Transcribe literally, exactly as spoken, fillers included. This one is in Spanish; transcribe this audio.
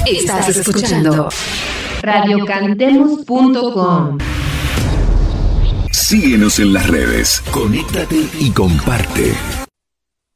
Estás escuchando radio cantemos punto com. Síguenos en las redes, conéctate y comparte.